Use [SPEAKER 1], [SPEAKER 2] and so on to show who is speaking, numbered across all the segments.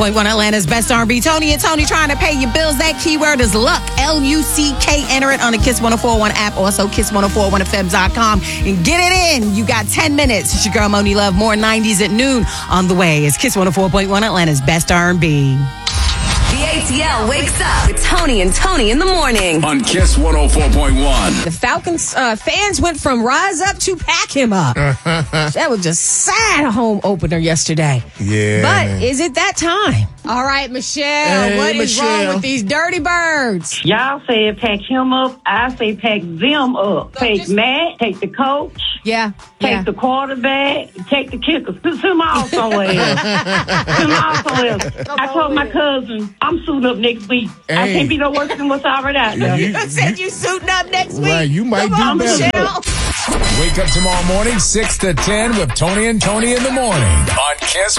[SPEAKER 1] One Atlanta's best R&B. Tony and Tony trying to pay your bills. That keyword is luck. L-U-C-K. Enter it on the Kiss 104.1 app. Also, Kiss1041fms.com. And get it in. You got 10 minutes. It's your girl, Moni Love. More 90s at noon on the way. It's Kiss 104.1 Atlanta's best R&B.
[SPEAKER 2] The ATL wakes up with Tony and Tony in the morning.
[SPEAKER 3] On Kiss 104.1.
[SPEAKER 1] The Falcons fans went from rise up to pack him up. That was just sad home opener yesterday.
[SPEAKER 4] Yeah.
[SPEAKER 1] But is it that time? All right, Michelle,
[SPEAKER 4] Hey,
[SPEAKER 1] what is
[SPEAKER 4] Michelle.
[SPEAKER 1] wrong with these dirty birds?
[SPEAKER 5] Y'all said pack him up. I say pack them up. Take Matt, take the coach,
[SPEAKER 1] Yeah.
[SPEAKER 5] take the quarterback, take the kicker. Send them all somewhere else. Send them all somewhere else. I told my cousin, I'm suiting up next week. I
[SPEAKER 4] Hey.
[SPEAKER 5] can't be no worse than what's already out there.
[SPEAKER 4] You-
[SPEAKER 1] I said you suiting up next week.
[SPEAKER 4] Right, you might
[SPEAKER 1] Come on,
[SPEAKER 4] do better.
[SPEAKER 1] Michelle.
[SPEAKER 3] Wake up tomorrow morning, 6 to 10 with Tony and Tony in the morning. On Kiss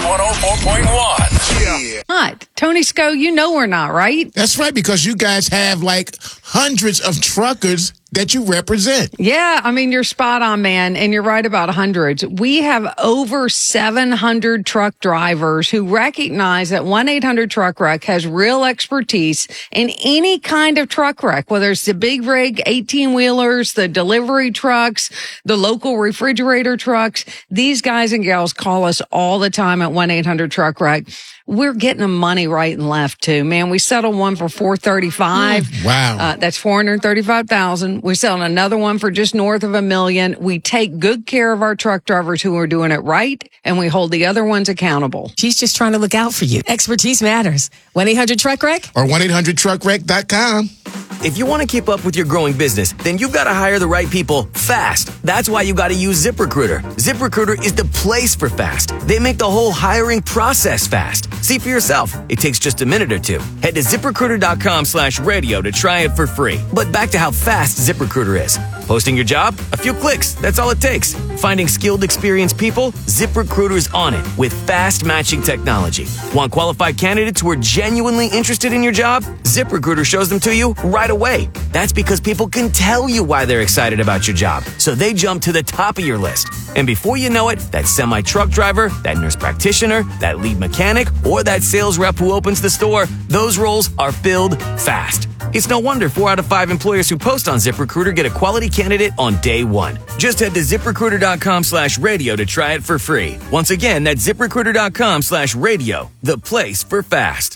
[SPEAKER 3] 104.1.
[SPEAKER 6] Not. Tony Sco, you know we're not, right?
[SPEAKER 4] That's right, because you guys have like hundreds of truckers that you represent.
[SPEAKER 6] Yeah, I mean, you're spot on, man, and you're right about hundreds. We have over 700 truck drivers who recognize that 1-800-TRUCK-WRECK has real expertise in any kind of truck wreck, whether it's the big rig, 18-wheelers, the delivery trucks, the local refrigerator trucks. These guys and gals call us all the time at 1-800-TRUCK-WRECK. We're getting them money right and left too, man. We settled one for $435.
[SPEAKER 4] Wow.
[SPEAKER 6] That's $435,000. We're selling another one for just north of $1 million. We take good care of our truck drivers who are doing it right, and we hold the other ones accountable.
[SPEAKER 1] She's just trying to look out for you. Expertise matters. 1-800-TRUCK-WRECK?
[SPEAKER 4] Or 1-800-TRUCKWRECK.com.
[SPEAKER 7] If you want to keep up with your growing business, then you've got to hire the right people fast. That's why you got to use ZipRecruiter. ZipRecruiter is the place for fast. They make the whole hiring process fast. See for yourself. It takes just a minute or two. Head to ZipRecruiter.com/radio to try it for free. But back to how fast ZipRecruiter is. Posting your job? A few clicks. That's all it takes. Finding skilled, experienced people? ZipRecruiter's on it with fast matching technology. Want qualified candidates who are genuinely interested in your job? ZipRecruiter shows them to you right away. That's because people can tell you why they're excited about your job. So they jump to the top of your list. And before you know it, that semi-truck driver, that nurse practitioner, that lead mechanic, or that sales rep who opens the store, those roles are filled fast. It's no wonder 4 out of 5 employers who post on ZipRecruiter get a quality candidate on day one. Just head to ZipRecruiter.com/radio to try it for free. Once again, that's ZipRecruiter.com/radio, the place for fast.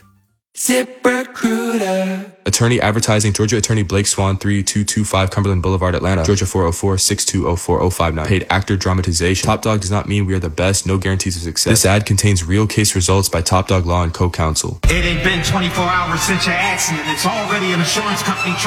[SPEAKER 8] ZipRecruiter. Attorney advertising, Georgia Attorney Blake Swan, 3225 Cumberland Boulevard, Atlanta, Georgia 404-620-4059. Paid actor dramatization. Top Dog does not mean we are the best, no guarantees of success. This ad contains real case results by Top Dog Law and Co-Counsel.
[SPEAKER 9] It ain't been 24 hours since your accident. It's already an insurance company trying